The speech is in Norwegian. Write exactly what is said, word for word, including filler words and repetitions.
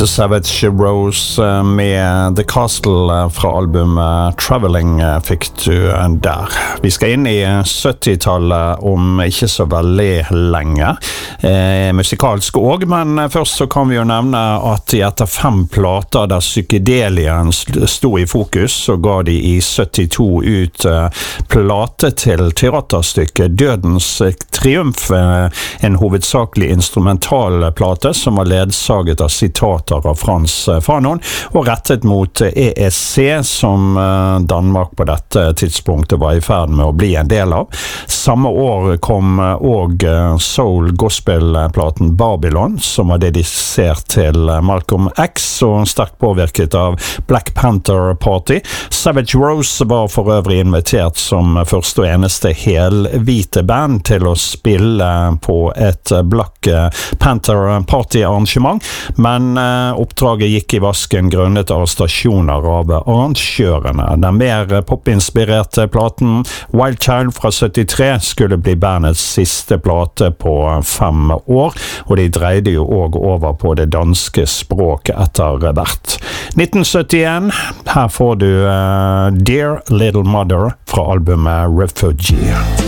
hørte Savage Rose med The Castle fra albumet Traveling fikk du der. Vi skal inn i syttitallet om ikke så veldig lenge. Eh, musikalsk også, men først så kan vi jo nevne at etter fem plater der psykedelien sto i fokus, så ga de i syttito ut eh, plate til teaterstykket Dødens Triumf, eh, en hovedsakelig instrumental plate som var ledsaget av sitater av Frans Fanon og rettet mot E E C, som Danmark på dette tidspunktet var i ferd med å bli en del av. Samme år kom også soul-gospel-platen Babylon, som var dedisert til Malcolm X og sterkt påvirket av Black Panther Party. Savage Rose var for øvrig invitert som første og eneste helhvite band til å spille på et Black Panther Party-arrangement, men uh, oppdraget gikk i vasken grunnet arrestasjoner av arrangørene. Den mer popinspirerte platen Wild Child fra syttitre skulle bli bandets siste plate på fem år, og de dreide jo også over på det danske språk etter hvert. nitten syttien, her får du uh, Dear Little Mother fra albumet Refugee.